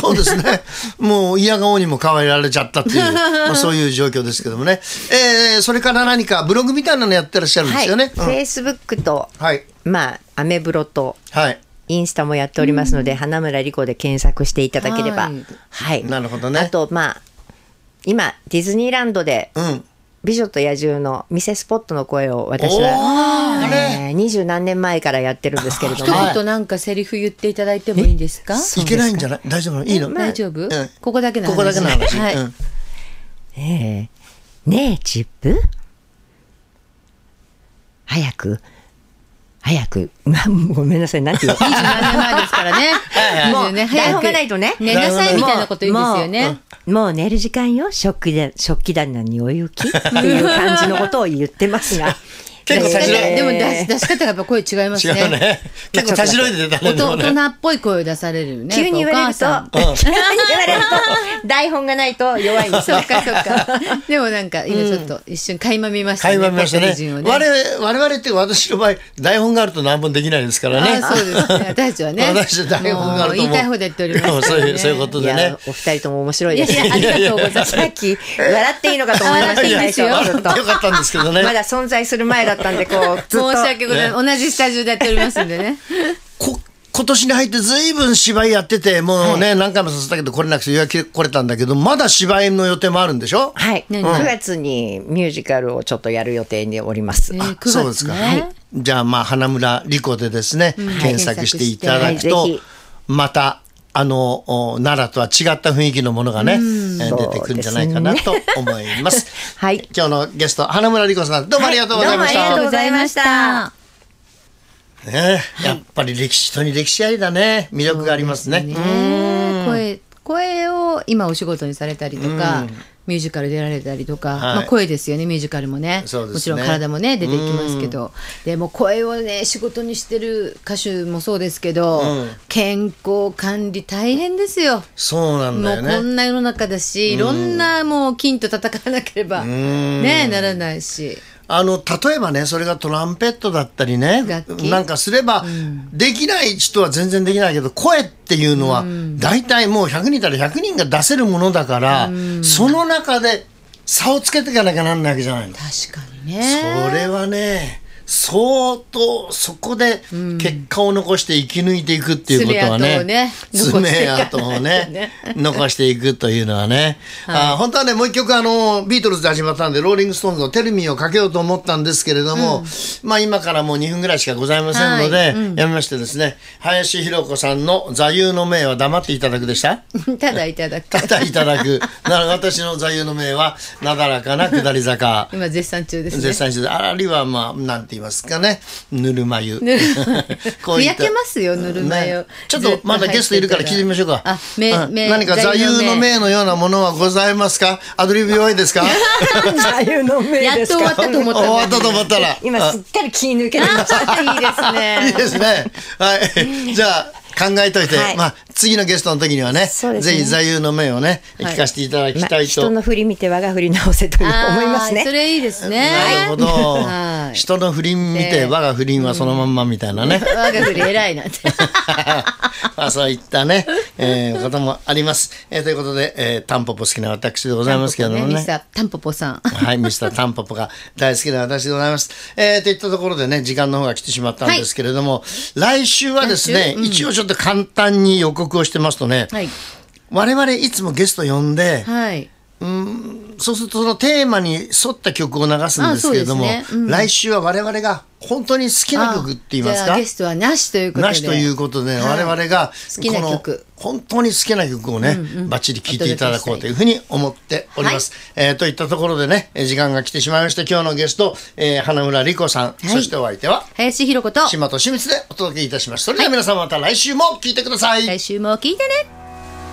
そうですね。もう嫌顔にも変えられちゃったっていう、そういう状況ですけどもね。それから何かブログみたいなのやってらっしゃるんですよね。 フェイスブックと、 はい、 アメブロと、 はい、 インスタもやっておりますので、花村莉子で検索していただければ、はい。 なるほどね。 あと今ディズニーランドで、美女と野獣のミセスポットの声を私は20何年前からやってるんですけれども、 一言なんかセリフ言っていただいてもいいんですか？ いけないんじゃない？大丈夫？いいの？ 大丈夫？ここだけの話。 ここだけの話。 はい。 ねえチップ、早くごめんなさい、なんて言うの？ 20何年前ですからね。 もう台本がないとね、 寝なさいみたいなこと言うんですよね。 もう寝る時間よ、食器棚にお行きっていう感じのことを言ってますが、 結構でも出し方がやっぱ声違いますね。 違うね。結構たじろいで出たね。 大人っぽい声を出されるよね。 急に言われると台本がないと弱いんですよ。 そっか。でもなんか今ちょっと一瞬垣間見ましたね。 垣間見ましたね。我々って私の場合台本があると何本できないですからね。 そうですね。私たちはね。 私台本があると言いたい方で言っております。 そういうことでね。 お二人とも面白いです。 ありがとうございます。 さっき笑っていいのかと思いました。最初よかったんですけどね。 まだ存在する前だったんで申し訳ございません。同じスタジオでやっておりますんでね。 今年に入ってずいぶん芝居やってて、もうね、何回もさせたけど来れなくてようやく来れたんだけど、まだ芝居の予定もあるんでしょ？ はい。9月にミュージカルをちょっとやる予定におります。 そうですか。じゃあ花村莉子でですね、検索していただくと、また奈良とは違った雰囲気のものがね、出てくるんじゃないかなと思います。 はい。 今日のゲスト花村莉子さん、どうもありがとうございました。 ありがとうございました。 やっぱり人に歴史ありだね。魅力がありますね。 声を今お仕事にされたりとか、ミュージカル出られたりとか、声ですよね、ミュージカルもね。もちろん体もね出てきますけど、でも声をね仕事にしてる歌手もそうですけど、健康管理大変ですよ。 そうなんだよね。 もうこんな世の中だし、いろんなもう菌と戦わなければねならないし。 例えばね、それがトランペットだったりね、なんかすれば、できない人は全然できないけど、声っていうのは、大体もう100人いたら100人が出せるものだから、その中で差をつけていかなきゃなんないわけじゃないの。 確かにね。 それはね、相当そこで結果を残して生き抜いていくっていうことはね、爪痕をね残していくというのはね、本当はねもう一曲ビートルズで始まったんでローリングストーンズのテルミーをかけようと思ったんですけれども、今からもう2分ぐらいしかございませんので、やめましてですね、林博子さんの座右の銘は黙っていただくでした。 ただいただく。 ただいただく。私の座右の銘はなだらかな下り坂。 今絶賛中ですね。 絶賛中で、あるいはなんて言いますかね、ぬるま湯。 ふやけますよ、ぬるま湯。 ちょっとまだゲストいるから聞いてみましょうか。何か座右の銘のようなものはございますか？アドリブ弱いですか？ 座右の銘ですか？ やっと終わったと思ったら。 終わったと思ったら。 今すっかり気抜けました。 いいですね。 いいですね。はい。じゃあ考えといて、次のゲストの時にはね、ぜひ座右の銘をね、聞かせていただきたいと。 人の振り見て我が振り直せという思いますね。 それいいですね。 なるほど。人の振り見て我が振りはそのまんまみたいなね。 我が振り偉いなって。 そういったね、こともあります。ということで、タンポポ好きな私でございますけれどもね。 ミスタータンポポさん。 はい、ミスタータンポポが大好きな私でございます。といったところでね、時間の方が来てしまったんですけれども、来週はですね、一応ちょっと簡単に予告をしてますとね、我々いつもゲスト呼んで、そうするとそのテーマに沿った曲を流すんですけれども、来週は我々が本当に好きな曲って言いますか、 ゲストはなしということで、 なしということで、我々が好きな曲、 本当に好きな曲をね、バッチリ聴いていただこうというふうに思っております。といったところでね、時間が来てしまいまして、今日のゲスト、花村莉子さん、そしてお相手は林博子と島と清水でお届けいたします。それでは皆さんまた来週も聴いてください。 来週も聴いてね。